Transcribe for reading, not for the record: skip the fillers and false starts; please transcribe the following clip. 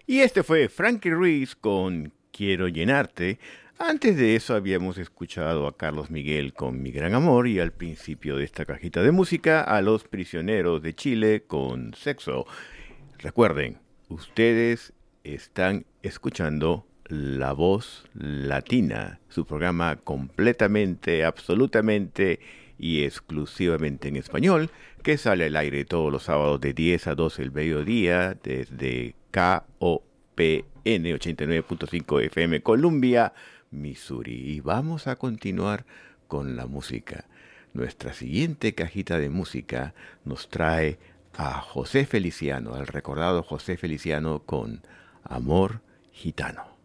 Y este fue Frankie Ruiz con Quiero llenarte. Antes de eso habíamos escuchado a Carlos Miguel con Mi Gran Amor y al principio de esta cajita de música a Los Prisioneros de Chile con Sexo. Recuerden, ustedes están escuchando La Voz Latina, su programa completamente, absolutamente y exclusivamente en español, que sale al aire todos los sábados de 10 a 12 del mediodía desde KOPN 89.5 FM Columbia, Missouri. Y vamos a continuar con la música. Nuestra siguiente cajita de música nos trae a José Feliciano, al recordado José Feliciano con Amor Gitano.